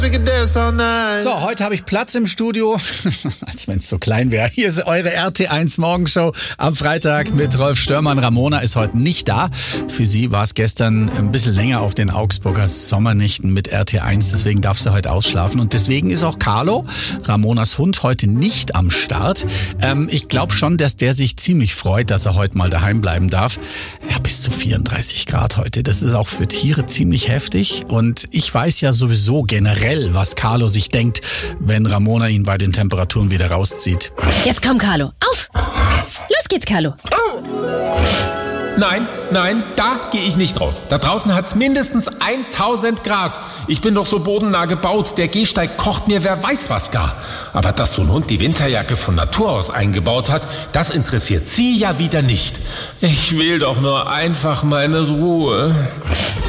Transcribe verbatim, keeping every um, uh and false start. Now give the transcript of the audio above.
So, heute habe ich Platz im Studio, als wenn es so klein wäre. Hier ist eure R T eins Morgenshow am Freitag mit Rolf Störmann. Ramona ist heute nicht da. Für sie war es gestern ein bisschen länger auf den Augsburger Sommernächten mit R T eins. Deswegen darf sie heute ausschlafen. Und deswegen ist auch Carlo, Ramonas Hund, heute nicht am Start. Ähm, ich glaube schon, dass der sich ziemlich freut, dass er heute mal daheim bleiben darf. Ja, bis zu vierunddreißig Grad heute. Das ist auch für Tiere ziemlich heftig. Und ich weiß ja sowieso generell, was Carlo sich denkt, wenn Ramona ihn bei den Temperaturen wieder rauszieht. Jetzt komm, Carlo. Auf! Los geht's, Carlo. Nein, nein, da gehe ich nicht raus. Da draußen hat's mindestens tausend Grad. Ich bin doch so bodennah gebaut. Der Gehsteig kocht mir wer weiß was gar. Aber dass so ein Hund die Winterjacke von Natur aus eingebaut hat, das interessiert sie ja wieder nicht. Ich will doch nur einfach meine Ruhe.